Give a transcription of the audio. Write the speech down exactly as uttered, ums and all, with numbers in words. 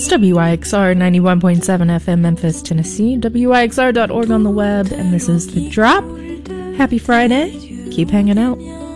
W Y X R ninety-one point seven F M Memphis, Tennessee, W Y X R dot org on the web, and this is The Drop. Happy Friday. Keep hanging out.